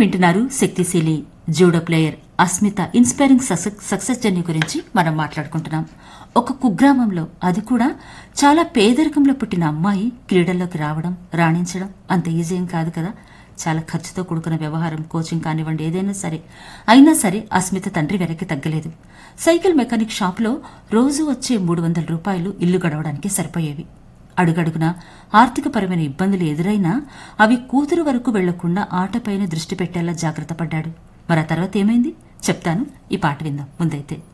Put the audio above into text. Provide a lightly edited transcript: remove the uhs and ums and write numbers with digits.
వింటున్నారు శక్తిశీలి. Judo player Asmita inspiring success journey గురించి మనం మాట్లాడుకుంటున్నాం. ఒక కుగ్రామంలో, అది కూడా చాలా పేదరికంలో పుట్టిన అమ్మాయి క్రీడల్లోకి రావడం, రాణించడం అంత ఈజీ ఏం కాదు కదా. చాలా ఖర్చుతో కూడుకున్న వ్యవహారం, కోచింగ్ కానివ్వండి, ఏదైనా సరే. అయినా సరే అస్మిత తండ్రి వెనక్కి తగ్గలేదు. సైకిల్ మెకానిక్ షాప్లో రోజు వచ్చే 300 రూపాయలు ఇల్లు గడవడానికి సరిపోయేవి. అడుగడుగునా ఆర్థికపరమైన ఇబ్బందులు ఎదురైనా అవి కూతురు వరకు వెళ్లకుండా ఆటపైన దృష్టి పెట్టేలా జాగ్రత్త పడ్డాడు. మరి ఆ తర్వాత ఏమైంది చెప్తాను, ఈ పాట విందాం ముందైతే.